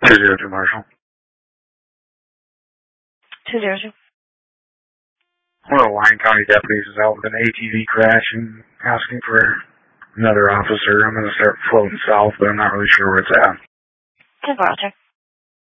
202 Marshall. 202. One of the Lyon County deputies is out with an ATV crash and asking for another officer. I'm going to start floating south, but I'm not really sure where it's at. 10 Roger.